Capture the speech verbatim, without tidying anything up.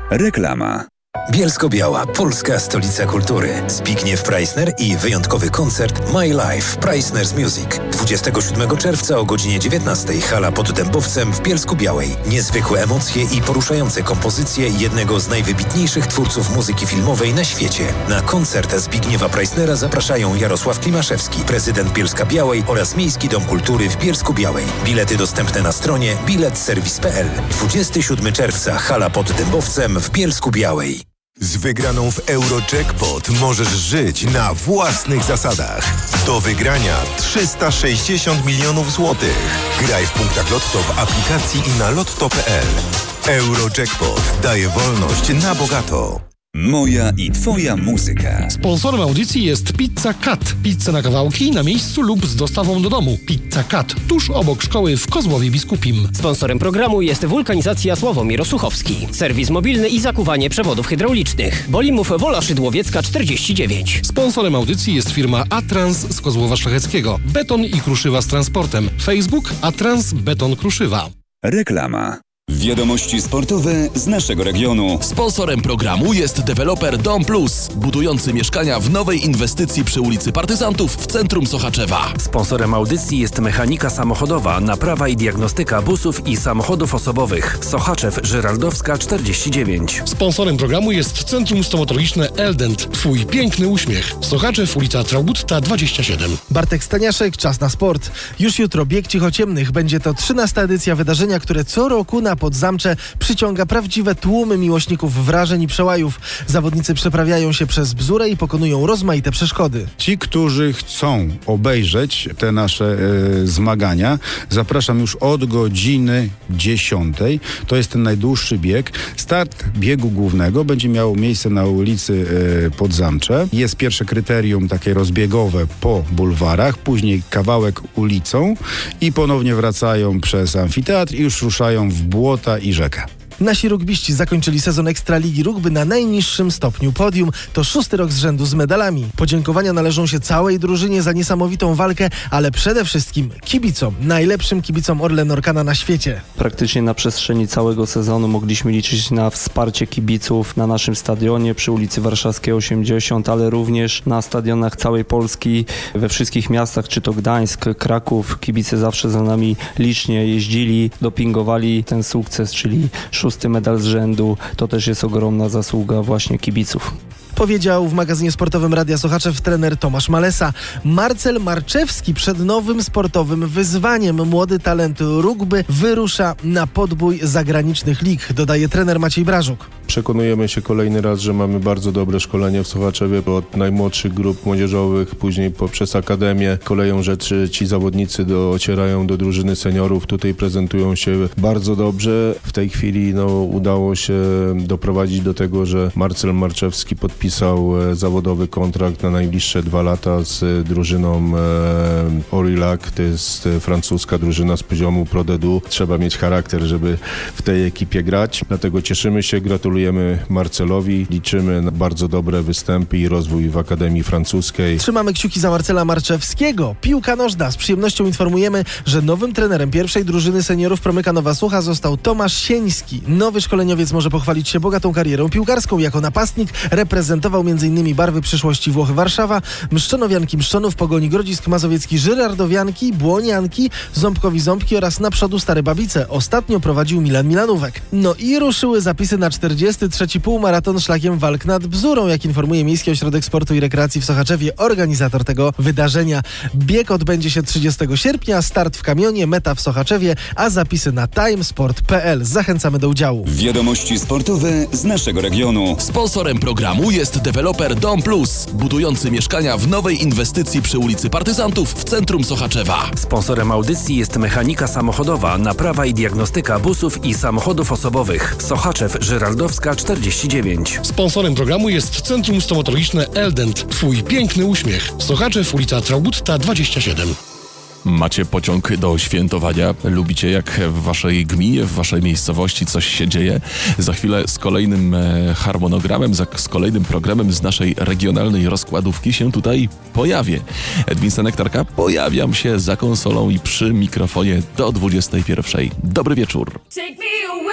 Reklama. Bielsko-Biała, polska stolica kultury. Zbigniew Preissner i wyjątkowy koncert My Life Preissner's Music. dwudziestego siódmego czerwca o godzinie dziewiętnastej. Hala pod Dębowcem w Bielsku-Białej. Niezwykłe emocje i poruszające kompozycje jednego z najwybitniejszych twórców muzyki filmowej na świecie. Na koncert Zbigniewa Preissnera zapraszają Jarosław Klimaszewski, prezydent Bielska-Białej oraz Miejski Dom Kultury w Bielsku-Białej. Bilety dostępne na stronie bilet serwis kropka p l. dwudziestego siódmego czerwca. Hala pod Dębowcem w Bielsku-Białej. Z wygraną w Eurojackpot możesz żyć na własnych zasadach. Do wygrania trzysta sześćdziesiąt milionów złotych. Graj w punktach Lotto w aplikacji i na lotto kropka p l. Eurojackpot daje wolność na bogato. Moja i twoja muzyka. Sponsorem audycji jest Pizza Cut. Pizza na kawałki, na miejscu lub z dostawą do domu. Pizza Cut, tuż obok szkoły w Kozłowie Biskupim. Sponsorem programu jest Wulkanizacja Sławomir Osuchowski. Serwis mobilny i zakuwanie przewodów hydraulicznych. Bolimów Wola Szydłowiecka czterdzieści dziewięć. Sponsorem audycji jest firma Atrans z Kozłowa Szlacheckiego. Beton i kruszywa z transportem. Facebook Atrans Beton Kruszywa. Reklama. Wiadomości sportowe z naszego regionu. Sponsorem programu jest deweloper Dom Plus, budujący mieszkania w nowej inwestycji przy ulicy Partyzantów w centrum Sochaczewa. Sponsorem audycji jest Mechanika Samochodowa, naprawa i diagnostyka busów i samochodów osobowych. Sochaczew, Żyrardowska czterdzieści dziewięć. Sponsorem programu jest Centrum Stomatologiczne Eldent. Twój piękny uśmiech. Sochaczew, ulica Traugutta dwadzieścia siedem. Bartek Staniaszek, czas na sport. Już jutro bieg cichociemnych. Będzie to trzynasta edycja wydarzenia, które co roku na Podzamcze przyciąga prawdziwe tłumy miłośników wrażeń i przełajów. Zawodnicy przeprawiają się przez bzurę i pokonują rozmaite przeszkody. Ci, którzy chcą obejrzeć te nasze e, zmagania, zapraszam już od godziny dziesiątej. To jest ten najdłuższy bieg. Start biegu głównego będzie miał miejsce na ulicy e, Podzamcze. Jest pierwsze kryterium takie rozbiegowe po bulwarach, później kawałek ulicą i ponownie wracają przez amfiteatr i już ruszają w błąd i rzekę. Nasi rugbiści zakończyli sezon Ekstraligi Rugby na najniższym stopniu podium. To szósty rok z rzędu z medalami. Podziękowania należą się całej drużynie za niesamowitą walkę, ale przede wszystkim kibicom, najlepszym kibicom Orlen Orkana na świecie. Praktycznie na przestrzeni całego sezonu mogliśmy liczyć na wsparcie kibiców na naszym stadionie przy ulicy Warszawskiej osiemdziesiąt, ale również na stadionach całej Polski, we wszystkich miastach, czy to Gdańsk, Kraków. Kibice zawsze za nami licznie jeździli, dopingowali ten sukces, czyli szósty medal z rzędu. To też jest ogromna zasługa właśnie kibiców. Powiedział w magazynie sportowym Radia Sochaczew trener Tomasz Malesa. Marcel Marczewski przed nowym sportowym wyzwaniem. Młody talent rugby wyrusza na podbój zagranicznych lig, dodaje trener Maciej Brażuk. Przekonujemy się kolejny raz, że mamy bardzo dobre szkolenie w Sochaczewie od najmłodszych grup młodzieżowych, później poprzez akademię. Koleją rzeczy ci zawodnicy docierają do drużyny seniorów. Tutaj prezentują się bardzo dobrze. W tej chwili no, udało się doprowadzić do tego, że Marcel Marczewski podpisał zawodowy kontrakt na najbliższe dwa lata z drużyną e, Aurillac. To jest francuska drużyna z poziomu Pro D deux. Trzeba mieć charakter, żeby w tej ekipie grać. Dlatego cieszymy się, gratulujemy Marcelowi. Liczymy na bardzo dobre występy i rozwój w Akademii Francuskiej. Trzymamy kciuki za Marcela Marczewskiego. Piłka nożna. Z przyjemnością informujemy, że nowym trenerem pierwszej drużyny seniorów Promyka Nowa Sucha został Tomasz Sieński. Nowy szkoleniowiec może pochwalić się bogatą karierą piłkarską. Jako napastnik reprezentował między innymi barwy przyszłości Włochy Warszawa, Mszczonowianki Mszczonów, Pogoni Grodzisk Mazowiecki, Żyrardowianki, Błonianki, Ząbkowi Ząbki oraz naprzód Stare Babice. Ostatnio prowadził Milan Milanówek. No i ruszyły zapisy na czterdziesty trzeci półmaraton szlakiem walk nad Bzurą, jak informuje Miejski Ośrodek Sportu i Rekreacji w Sochaczewie, organizator tego wydarzenia. Bieg odbędzie się trzydziestego sierpnia, start w Kamionie, meta w Sochaczewie, a zapisy na timesport kropka p l. Zachęcamy do udziału. Wiadomości sportowe z naszego regionu. Sponsorem programu jest deweloper Dom Plus, budujący mieszkania w nowej inwestycji przy ulicy Partyzantów w centrum Sochaczewa. Sponsorem audycji jest Mechanika Samochodowa, naprawa i diagnostyka busów i samochodów osobowych. Sochaczew, Żyrardowska czterdzieści dziewięć. Sponsorem programu jest Centrum Stomatologiczne Eldent. Twój piękny uśmiech. Sochaczew, ulica Traugutta dwadzieścia siedem. Macie pociąg do świętowania? Lubicie, jak w waszej gminie, w waszej miejscowości coś się dzieje? Za chwilę z kolejnym harmonogramem, z kolejnym programem z naszej regionalnej rozkładówki się tutaj pojawię. Edwin Senektarka, pojawiam się za konsolą i przy mikrofonie do dwudziestej pierwszej. Dobry wieczór.